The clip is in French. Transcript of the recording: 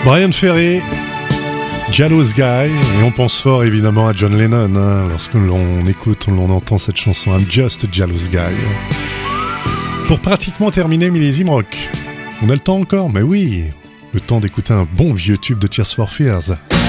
Bryan Ferry, Jealous Guy, et on pense fort évidemment à John Lennon lorsque l'on écoute, l'on entend cette chanson I'm Just a Jealous Guy. Pour pratiquement terminer Millésime Rock, on a le temps encore, mais oui, le temps d'écouter un bon vieux tube de Tears for Fears.